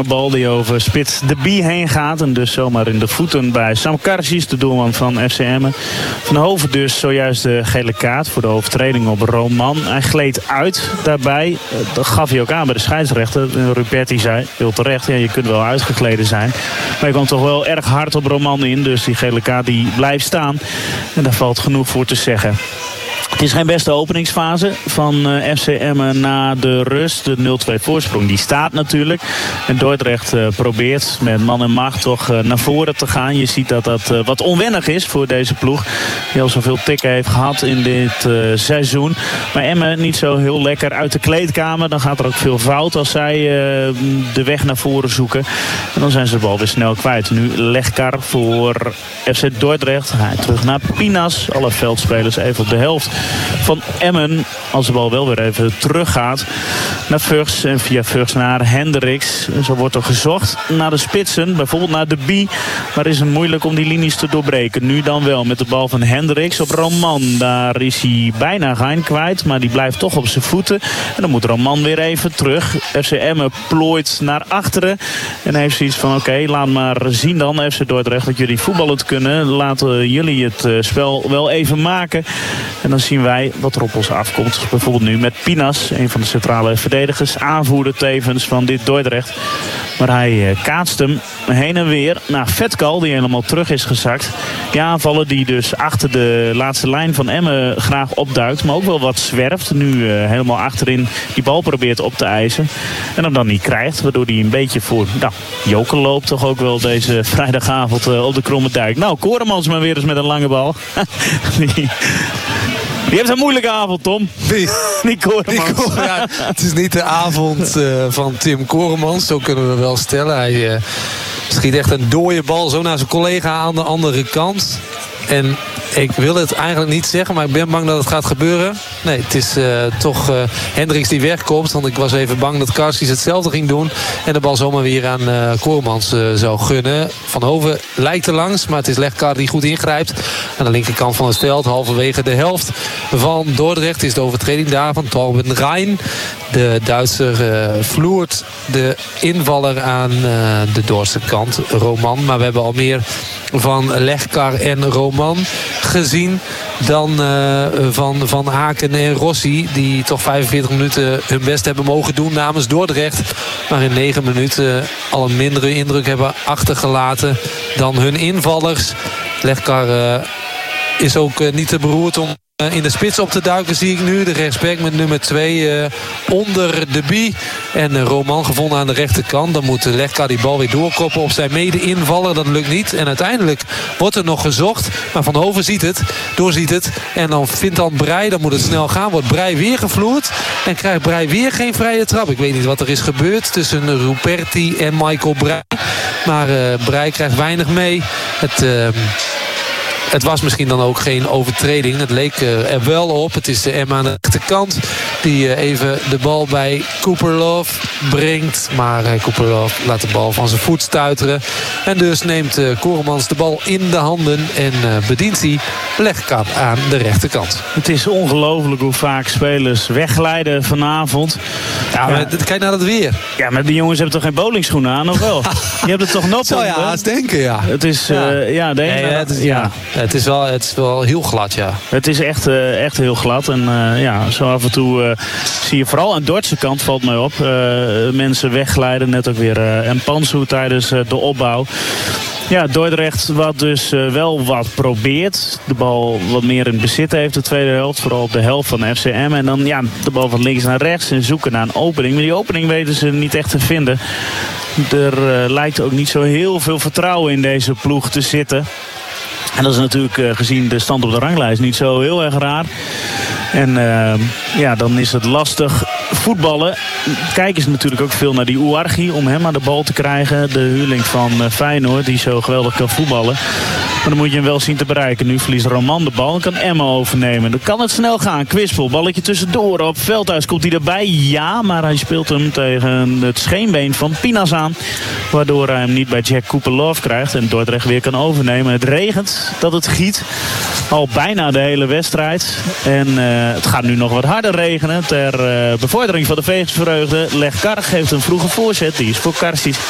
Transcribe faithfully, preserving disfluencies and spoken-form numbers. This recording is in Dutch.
lange bal die over spits de Bie heen gaat. En dus zomaar in de voeten bij Sam Karsies, de doelman van F C Emmen. Van Hoven dus zojuist de gele kaart voor de overtreding op Roman. Hij gleed uit daarbij. Dat gaf hij ook aan bij de scheidsrechter. Ruperti zei, heel terecht, ja, je kunt wel uitgekleden zijn. Maar je kwam toch wel erg hard op Roman in. Dus die gele kaart die blijft staan. En daar valt genoeg voor te zeggen. Het is geen beste openingsfase van uh, F C Emmen na de rust. De nul twee voorsprong die staat natuurlijk. En Dordrecht uh, probeert met man en macht toch uh, naar voren te gaan. Je ziet dat dat uh, wat onwennig is voor deze ploeg. Die al zoveel tikken heeft gehad in dit uh, seizoen. Maar Emmen niet zo heel lekker uit de kleedkamer. Dan gaat er ook veel fout als zij uh, de weg naar voren zoeken. En dan zijn ze de bal weer snel kwijt. Nu Legkar voor F C Dordrecht. Hij terug naar Pinas. Alle veldspelers even op de helft van Emmen, als de bal wel weer even teruggaat naar Vugs en via Vugs naar Hendricks. Zo wordt er gezocht naar de spitsen, bijvoorbeeld naar de Bie. Maar is het moeilijk om die linies te doorbreken. Nu dan wel met de bal van Hendricks op Roman. Daar is hij bijna Gein kwijt, maar die blijft toch op zijn voeten. En dan moet Roman weer even terug. F C Emmen plooit naar achteren en heeft zoiets van oké, okay, laat maar zien dan F C Dordrecht dat jullie voetballend kunnen. Laten jullie het uh, spel wel even maken. En dan zien wij wat er op ons afkomt. Bijvoorbeeld nu met Pinas, een van de centrale verdedigers. Aanvoerder tevens van dit Dordrecht. Maar hij kaatst hem heen en weer naar Vetkal, die helemaal terug is gezakt. Die aanvallen die dus achter de laatste lijn van Emmen graag opduikt. Maar ook wel wat zwerft. Nu uh, helemaal achterin die bal probeert op te eisen. En hem dan niet krijgt. Waardoor hij een beetje voor nou, joker loopt toch ook wel deze vrijdagavond uh, op de Kromme Dijk. Nou, Koremans maar weer eens met een lange bal. die... Die heeft een moeilijke avond, Tom. Die, die Koremans. Die Kor- ja, het is niet de avond uh, van Tim Koremans. Zo kunnen we wel stellen. Hij uh, schiet echt een dooie bal zo naar zijn collega aan de andere kant. En ik wil het eigenlijk niet zeggen, maar ik ben bang dat het gaat gebeuren. Nee, het is uh, toch uh, Hendricks die wegkomt. Want ik was even bang dat Karsies hetzelfde ging doen. En de bal zomaar weer aan uh, Koremans uh, zou gunnen. Van Hoven lijkt er langs, maar het is Legkar die goed ingrijpt. Aan de linkerkant van het veld, halverwege de helft van Dordrecht, is de overtreding daar van Torben Rein. De Duitser uh, vloert de invaller aan uh, de Doorse kant, Roman. Maar we hebben al meer van Legkar en Roman gezien dan uh, van Van Aken en Rossi, die toch vijfenveertig minuten hun best hebben mogen doen namens Dordrecht, maar in negen minuten al een mindere indruk hebben achtergelaten dan hun invallers. Legkar uh, is ook uh, niet te beroerd om in de spits op te duiken, zie ik nu. De rechtsback met nummer twee uh, onder de Bie. En uh, Roman gevonden aan de rechterkant. Dan moet Legkar die bal weer doorkoppen op zijn mede-invaller. Dat lukt niet. En uiteindelijk wordt er nog gezocht. Maar Van Hoven ziet het, doorziet het. En dan vindt dan Breij, dan moet het snel gaan. Wordt Breij weer gevloerd. En krijgt Breij weer geen vrije trap. Ik weet niet wat er is gebeurd tussen Ruperti en Michael Breij. Maar uh, Breij krijgt weinig mee. Het... Uh, Het was misschien dan ook geen overtreding. Het leek uh, er wel op. Het is de Emma aan de rechterkant die uh, even de bal bij Cooperlove brengt. Maar uh, Cooperlove laat de bal van zijn voet stuiteren. En dus neemt uh, Koremans de bal in de handen en uh, bedient hij Legkar aan de rechterkant. Het is ongelooflijk hoe vaak spelers wegglijden vanavond. Ja, maar ja. Kijk naar het weer. Ja, maar die jongens hebben toch geen bowlingschoenen aan, of wel? Je hebt het toch nop. Zou je haast denken, ja. Het is, ja, uh, ja, de ene, nee, het is, ja. ja. Het is, wel, het is wel heel glad, ja. Het is echt, uh, echt heel glad. En uh, ja, zo af en toe uh, zie je vooral aan de Dordtse kant, valt mij op. Uh, mensen wegglijden, net ook weer uh, en Pansu tijdens uh, de opbouw. Ja, Dordrecht wat dus uh, wel wat probeert. De bal wat meer in bezit heeft de tweede helft. Vooral op de helft van F C Emmen. En dan ja, de bal van links naar rechts en zoeken naar een opening. Maar die opening weten ze niet echt te vinden. Er uh, lijkt ook niet zo heel veel vertrouwen in deze ploeg te zitten. En dat is natuurlijk uh, gezien de stand op de ranglijst niet zo heel erg raar. En uh, ja, dan is het lastig voetballen. Kijken ze natuurlijk ook veel naar die Ouarghi om hem aan de bal te krijgen. De huurling van uh, Feyenoord die zo geweldig kan voetballen. Maar dan moet je hem wel zien te bereiken. Nu verliest Roman de bal en kan Emma overnemen. Dan kan het snel gaan. Kwispel, balletje tussendoor. Op Veldhuis komt hij erbij. Ja, maar hij speelt hem tegen het scheenbeen van Pinas aan. Waardoor hij hem niet bij Jack Cooperlove krijgt. En Dordrecht weer kan overnemen. Het regent dat het giet. Al bijna de hele wedstrijd. En uh, het gaat nu nog wat harder regenen. Ter uh, bevordering van de feestvreugde. Legkar geeft een vroege voorzet. Die is voor Karsies.